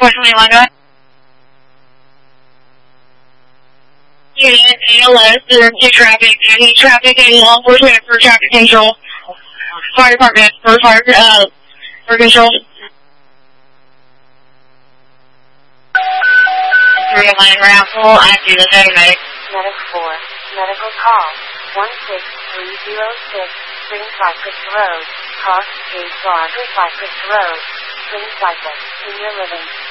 421, go ahead. Unit ALS, emergency traffic, any traffic, any law enforcement for traffic control. Fire department for for control. 309 Raffle, I see the medic. Medic 4, medical call, 16306, Spring Cypress Road, Cost 8 Bar, Cypress Road, Spring Cypress, Senior Living.